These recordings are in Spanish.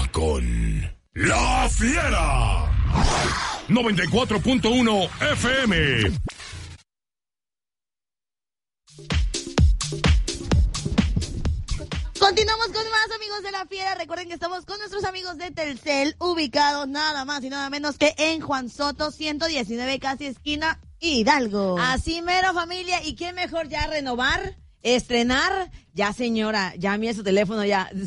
con La Fiera. 94.1 FM. Continuamos con más, amigos de La Fiera. Recuerden que estamos con nuestros amigos de Telcel, ubicados nada más y nada menos que en Juan Soto 119, casi esquina Hidalgo. Así mero, familia. ¿Y qué mejor ya renovar? Estrenar, ya señora, ya mira su teléfono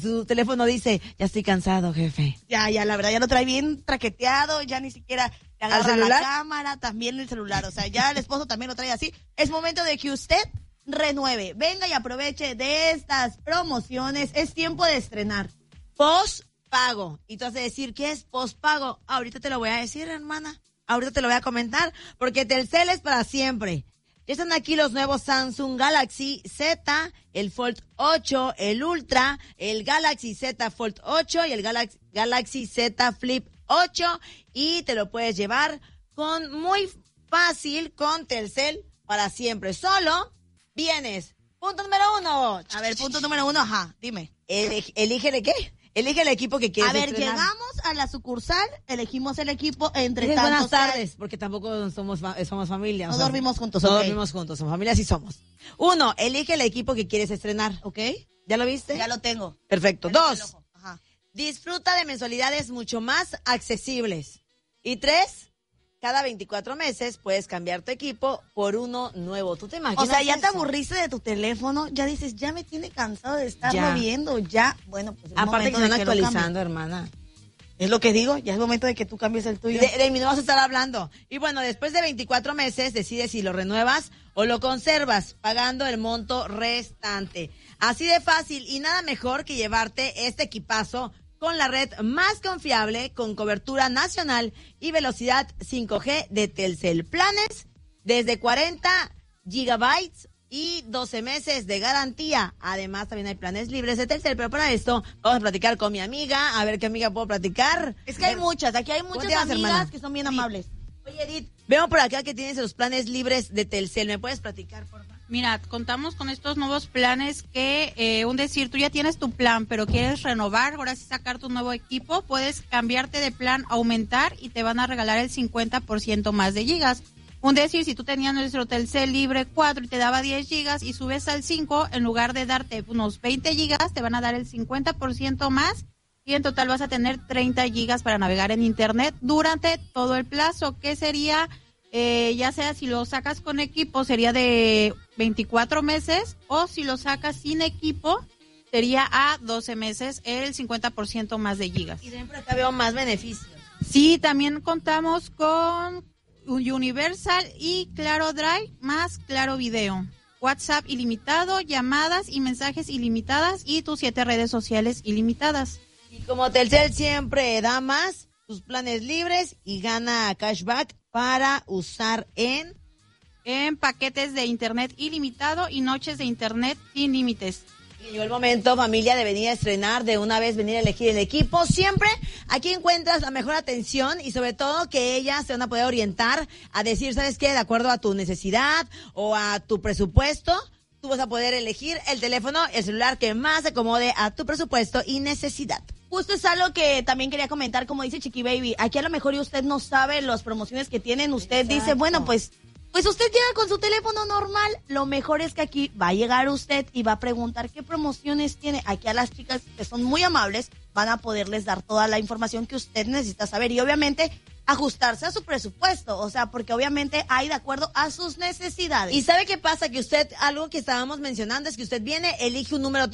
dice, ya estoy cansado, jefe. Ya, la verdad ya lo trae bien traqueteado, ya ni siquiera le agarra la cámara, también el celular, o sea, ya el esposo también lo trae así. Es momento de que usted renueve, venga y aproveche de estas promociones, es tiempo de estrenar. Postpago, y tú vas a decir, ¿qué es postpago? Ahorita te lo voy a decir, hermana, ahorita te lo voy a comentar, porque Telcel es para siempre. Ya están aquí los nuevos Samsung Galaxy Z, el Fold 8, el Ultra, el Galaxy Z Fold 8 y el Galaxy Z Flip 8. Y te lo puedes llevar muy fácil con Telcel para siempre. Solo vienes. Punto número 1. A ver, punto número 1, ajá, dime. ¿Elígele qué? Elige el equipo que quieres estrenar. Llegamos a la sucursal, elegimos el equipo entre tantos. Buenas tardes, porque tampoco somos familia. No dormimos juntos, No dormimos juntos, somos familia, sí somos. 1, elige el equipo que quieres estrenar. ¿Ok? ¿Ya lo viste? Ya lo tengo. Perfecto. 2, disfruta de mensualidades mucho más accesibles. Y 3, cada 24 meses puedes cambiar tu equipo por uno nuevo. ¿Tú te imaginas? O sea, ya te aburriste de tu teléfono, ya dices, ya me tiene cansado de estarlo viendo, ya. Bueno, pues aparte que están actualizando, hermana. Es lo que digo, ya es momento de que tú cambies el tuyo. De mí no vas a estar hablando. Y bueno, después de 24 meses decides si lo renuevas o lo conservas, pagando el monto restante. Así de fácil y nada mejor que llevarte este equipazo con la red más confiable, con cobertura nacional y velocidad 5G de Telcel. Planes desde 40 gigabytes y 12 meses de garantía. Además, también hay planes libres de Telcel, pero para esto vamos a platicar con mi amiga, a ver qué amiga puedo platicar. Es que hay muchas, aquí hay muchas amigas, hermana, que son bien amables. Oye, Edith, veo por acá que tienes los planes libres de Telcel. ¿Me puedes platicar, por favor? Mira, contamos con estos nuevos planes que, tú ya tienes tu plan, pero quieres renovar, ahora sí sacar tu nuevo equipo, puedes cambiarte de plan, aumentar y te van a regalar el 50% más de gigas. Si tú tenías nuestro Telcel libre 4 y te daba 10 gigas y subes al 5, en lugar de darte unos 20 gigas, te van a dar el 50% más y en total vas a tener 30 gigas para navegar en internet durante todo el plazo, que sería... ya sea si lo sacas con equipo sería de 24 meses o si lo sacas sin equipo sería a 12 meses el 50% más de gigas. Y siempre acá veo más beneficios. Sí, también contamos con Universal y Claro Drive más Claro Video. WhatsApp ilimitado, llamadas y mensajes ilimitadas y tus 7 redes sociales ilimitadas. Y como Telcel siempre da más, tus planes libres y gana cashback para usar en paquetes de internet ilimitado y noches de internet sin límites. Y llegó el momento, familia, de venir a estrenar, de una vez venir a elegir el equipo. Siempre aquí encuentras la mejor atención y sobre todo que ellas se van a poder orientar a decir, ¿sabes qué? De acuerdo a tu necesidad o a tu presupuesto, tú vas a poder elegir el teléfono, el celular que más se acomode a tu presupuesto y necesidad. Justo es algo que también quería comentar, como dice Chiqui Baby, aquí a lo mejor y usted no sabe las promociones que tienen, usted dice, bueno, pues usted llega con su teléfono normal, lo mejor es que aquí va a llegar usted y va a preguntar qué promociones tiene. Aquí a las chicas que son muy amables van a poderles dar toda la información que usted necesita saber y obviamente ajustarse a su presupuesto, o sea, porque obviamente hay de acuerdo a sus necesidades. ¿Y sabe qué pasa? Que usted, algo que estábamos mencionando es que usted viene, elige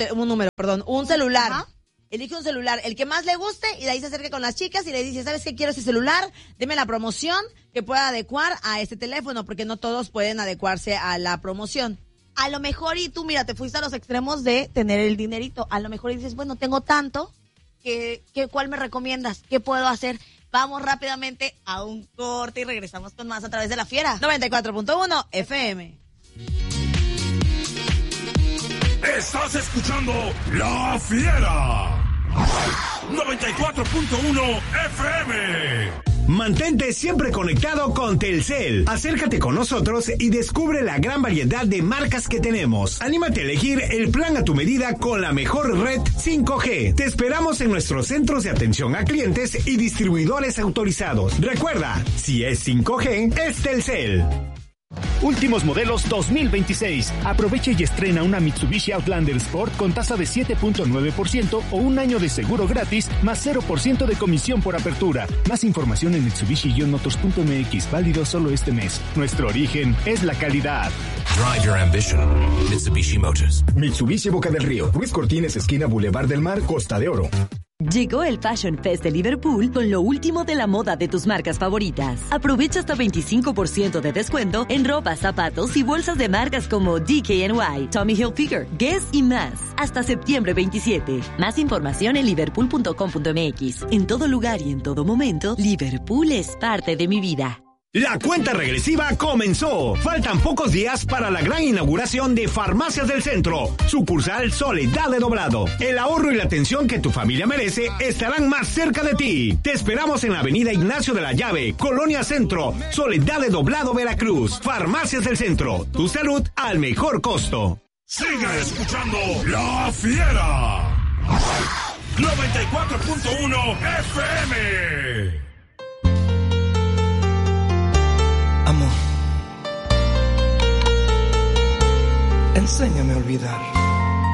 un celular. Ajá. Elige un celular, el que más le guste, y de ahí se acerca con las chicas y le dice, ¿sabes qué? Quiero ese celular, deme la promoción que pueda adecuar a este teléfono, porque no todos pueden adecuarse a la promoción. A lo mejor, y tú, mira, te fuiste a los extremos de tener el dinerito. A lo mejor dices, bueno, tengo tanto, ¿cuál me recomiendas? ¿Qué puedo hacer? Vamos rápidamente a un corte y regresamos con más a través de La Fiera. 94.1 FM. Estás escuchando La Fiera. 94.1 FM. Mantente siempre conectado con Telcel. Acércate con nosotros y descubre la gran variedad de marcas que tenemos. Anímate a elegir el plan a tu medida con la mejor red 5G. Te esperamos en nuestros centros de atención a clientes y distribuidores autorizados. Recuerda, si es 5G, es Telcel. Últimos modelos 2026. Aprovecha y estrena una Mitsubishi Outlander Sport con tasa de 7.9% o un año de seguro gratis más 0% de comisión por apertura. Más información en Mitsubishi-motors.mx. Válido solo este mes. Nuestro origen es la calidad. Drive your ambition. Mitsubishi Motors. Mitsubishi Boca del Río. Luis Cortines, esquina Boulevard del Mar, Costa de Oro. Llegó el Fashion Fest de Liverpool con lo último de la moda de tus marcas favoritas. Aprovecha hasta 25% de descuento en ropa, zapatos y bolsas de marcas como DKNY, Tommy Hilfiger, Guess y más. Hasta septiembre 27. Más información en liverpool.com.mx. En todo lugar y en todo momento, Liverpool es parte de mi vida. La cuenta regresiva comenzó. Faltan pocos días para la gran inauguración de Farmacias del Centro, sucursal Soledad de Doblado. El ahorro y la atención que tu familia merece estarán más cerca de ti. Te esperamos en la avenida Ignacio de la Llave, Colonia Centro, Soledad de Doblado, Veracruz. Farmacias del Centro, tu salud al mejor costo. Sigue escuchando La Fiera. 94.1 FM. Amor, enséñame a olvidar.